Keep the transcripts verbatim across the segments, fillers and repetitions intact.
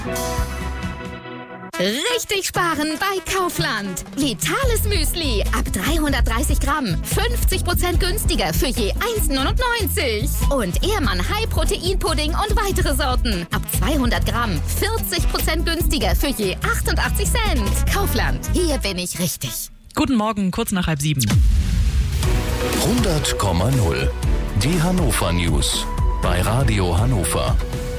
Richtig sparen bei Kaufland. Vitales Müsli ab dreihundertdreißig Gramm. fünfzig Prozent günstiger für je eins neunundneunzig. Und Ehrmann High Protein Pudding und weitere Sorten ab zweihundert Gramm. vierzig Prozent günstiger für je achtundachtzig Cent. Kaufland, hier bin ich richtig. Guten Morgen, kurz nach halb sieben. hundert Komma null. Die Hannover News bei Radio Hannover.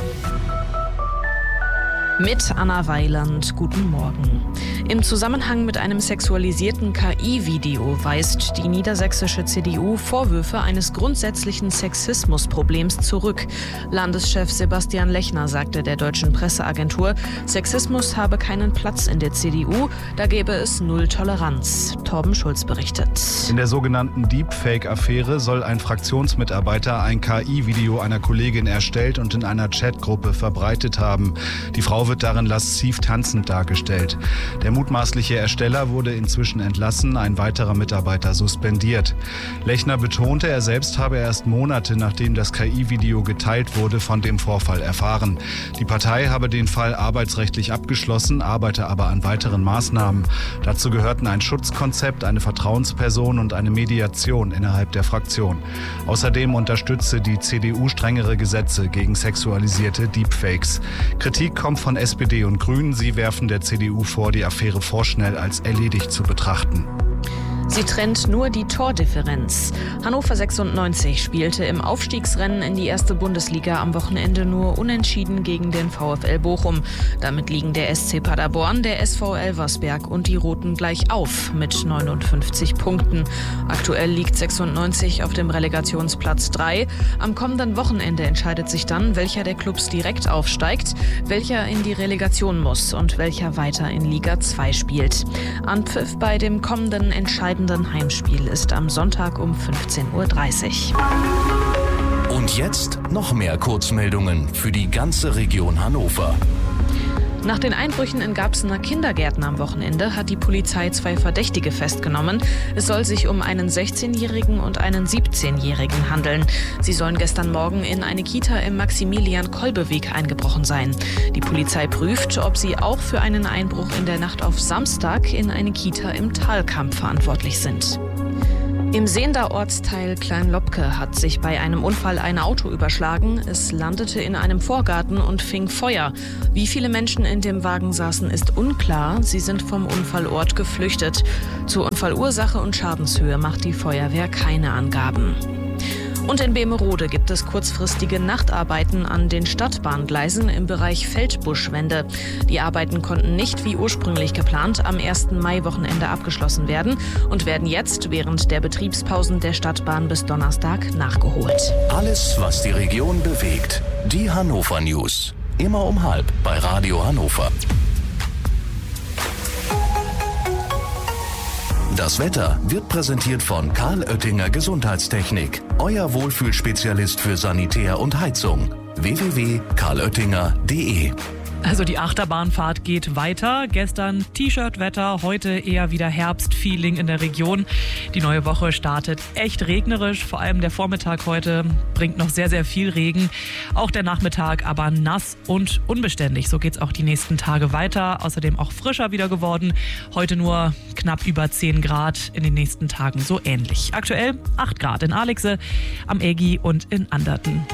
Mit Anna Weiland, guten Morgen. Im Zusammenhang mit einem sexualisierten K I-Video weist die niedersächsische C D U Vorwürfe eines grundsätzlichen Sexismusproblems zurück. Landeschef Sebastian Lechner sagte der deutschen Presseagentur, Sexismus habe keinen Platz in der C D U, da gäbe es Null Toleranz. Torben Schulz berichtet. In der sogenannten Deepfake-Affäre soll ein Fraktionsmitarbeiter ein K I-Video einer Kollegin erstellt und in einer Chatgruppe verbreitet haben. Die Frau wird darin lasziv tanzend dargestellt. Der mutmaßliche Ersteller wurde inzwischen entlassen, ein weiterer Mitarbeiter suspendiert. Lechner betonte, er selbst habe erst Monate nachdem das K I-Video geteilt wurde, von dem Vorfall erfahren. Die Partei habe den Fall arbeitsrechtlich abgeschlossen, arbeite aber an weiteren Maßnahmen. Dazu gehörten ein Schutzkonzept, eine Vertrauensperson und eine Mediation innerhalb der Fraktion. Außerdem unterstütze die C D U strengere Gesetze gegen sexualisierte Deepfakes. Kritik kommt von S P D und Grünen. Sie werfen der C D U vor, die Affäre vorschnell als erledigt zu betrachten. Sie trennt nur die Tordifferenz. Hannover sechsundneunzig spielte im Aufstiegsrennen in die erste Bundesliga am Wochenende nur unentschieden gegen den VfL Bochum. Damit liegen der S C Paderborn, der S V Elversberg und die Roten gleich auf mit neunundfünfzig Punkten. Aktuell liegt sechsundneunzig auf dem Relegationsplatz drei. Am kommenden Wochenende entscheidet sich dann, welcher der Clubs direkt aufsteigt, welcher in die Relegation muss und welcher weiter in Liga zwei spielt. Anpfiff bei dem kommenden entscheidenden Heimspiel ist am Sonntag um fünfzehn Uhr dreißig. Und jetzt noch mehr Kurzmeldungen für die ganze Region Hannover. Nach den Einbrüchen in Garbsener Kindergärten am Wochenende hat die Polizei zwei Verdächtige festgenommen. Es soll sich um einen sechzehnjährigen und einen siebzehnjährigen handeln. Sie sollen gestern Morgen in eine Kita im Maximilian-Kolbe-Weg eingebrochen sein. Die Polizei prüft, ob sie auch für einen Einbruch in der Nacht auf Samstag in eine Kita im Talkamp verantwortlich sind. Im Seender Ortsteil Klein-Lobke hat sich bei einem Unfall ein Auto überschlagen. Es landete in einem Vorgarten und fing Feuer. Wie viele Menschen in dem Wagen saßen, ist unklar. Sie sind vom Unfallort geflüchtet. Zur Unfallursache und Schadenshöhe macht die Feuerwehr keine Angaben. Und in Bemerode gibt es kurzfristige Nachtarbeiten an den Stadtbahngleisen im Bereich Feldbuschwende. Die Arbeiten konnten nicht wie ursprünglich geplant am ersten Mai-Wochenende abgeschlossen werden und werden jetzt während der Betriebspausen der Stadtbahn bis Donnerstag nachgeholt. Alles, was die Region bewegt. Die Hannover News. Immer um halb bei Radio Hannover. Das Wetter wird präsentiert von Karl Oettinger Gesundheitstechnik. Euer Wohlfühlspezialist für Sanitär und Heizung. w w w punkt karl oettinger punkt d e. Also die Achterbahnfahrt geht weiter. Gestern T-Shirt-Wetter, heute eher wieder Herbstfeeling in der Region. Die neue Woche startet echt regnerisch. Vor allem der Vormittag heute bringt noch sehr, sehr viel Regen. Auch der Nachmittag aber nass und unbeständig. So geht's auch die nächsten Tage weiter. Außerdem auch frischer wieder geworden. Heute nur knapp über zehn Grad, in den nächsten Tagen so ähnlich. Aktuell acht Grad in Alexe, am Eggi und in Anderten.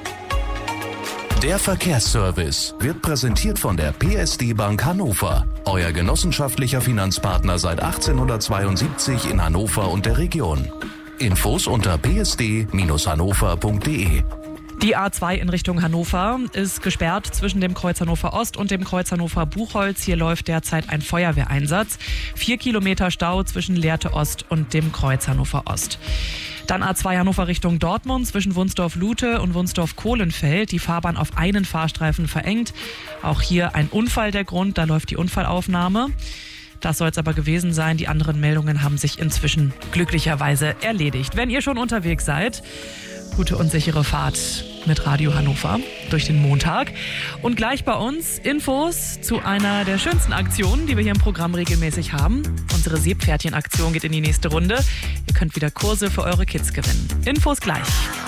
Der Verkehrsservice wird präsentiert von der P S D Bank Hannover. Euer genossenschaftlicher Finanzpartner seit achtzehnhundertzweiundsiebzig in Hannover und der Region. Infos unter p s d Bindestrich hannover punkt d e. Die A zwei in Richtung Hannover ist gesperrt zwischen dem Kreuz Hannover Ost und dem Kreuz Hannover Buchholz. Hier läuft derzeit ein Feuerwehreinsatz. Vier Kilometer Stau zwischen Lehrte Ost und dem Kreuz Hannover Ost. Dann A zwei Hannover Richtung Dortmund zwischen Wunsdorf-Lute und Wunsdorf-Kohlenfeld. Die Fahrbahn auf einen Fahrstreifen verengt. Auch hier ein Unfall der Grund, da läuft die Unfallaufnahme. Das soll es aber gewesen sein. Die anderen Meldungen haben sich inzwischen glücklicherweise erledigt. Wenn ihr schon unterwegs seid, gute und sichere Fahrt mit Radio Hannover durch den Montag. Und gleich bei uns Infos zu einer der schönsten Aktionen, die wir hier im Programm regelmäßig haben. Unsere Seepferdchen-Aktion geht in die nächste Runde. Ihr könnt wieder Kurse für eure Kids gewinnen. Infos gleich.